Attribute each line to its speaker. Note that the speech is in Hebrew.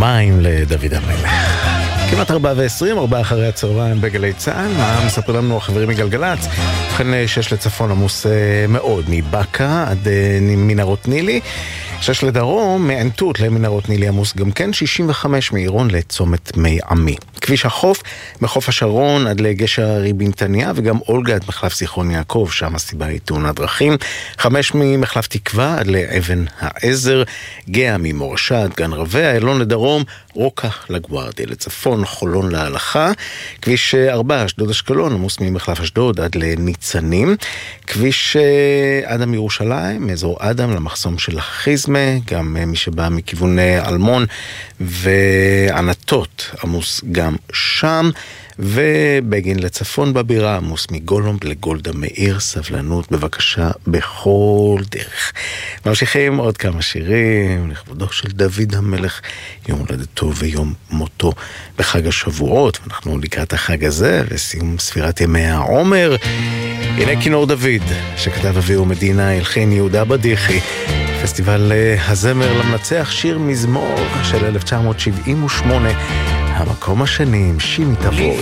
Speaker 1: מים לדוד המלך. כמעט 4:20, 4 אחרי הצהריים בגלי צה"ל. מה מספר לנו החברים מגלגלץ? ובכן 6 לצפון עמוס מאוד, מבקה עד מנהרות נילי. 6 לדרום, מענתות למנהרות נילי עמוס גם כן. 65 מעירון לצומת מי עמי. כביש החוף, מחוף השרון עד לגשר ריבינתניה, וגם אולגה עד מחלף זיכרון יעקב, שם הסיבה היא תאונת דרכים. 5 ממחלף תקווה עד לאבן העזר, גאה ממורשה עד גן רבי, איילון לדרום, רוקה לגוארדיה לצפון, חולון להלכה. כביש 4 אשדוד אשקלון עמוס ממחלף אשדוד עד לניצנים. כביש אדם ירושלים מאזור אדם למחסום של החיזמה, גם מי שבא מכיוון אלמון וענתות עמוס גם שם. ובגין לצפון בבירה עמוס מגולומב לגולדה מאיר. סבלנות בבקשה בכל דרך. ממשיכים עוד כמה שירים לכבודו של דוד המלך, יום הולדתו ויום מותו בחג השבועות, ואנחנו לקראת החג הזה לסיום ספירת ימי העומר. הנה כינור דוד שכתב אביהו מדינה, הלחין יהודה בדיחי, פסטיבל הזמר למנצח, שיר מזמור של 1978, המקום השני עם שימי תבורי.